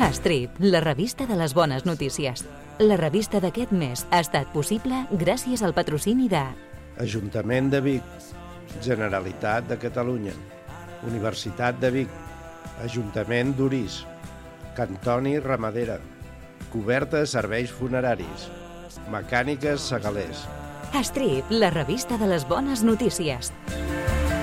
Estrip, la revista de les bones notícies. La revista d'aquest mes ha estat possible gràcies al patrocini de Ajuntament de Vic, Generalitat de Catalunya, Universitat de Vic, Ajuntament d'Orís, Cantoni Ramadera, Coberta Serveis Funeraris, Mecàniques Segalers. Estrip, la revista de les bones notícies.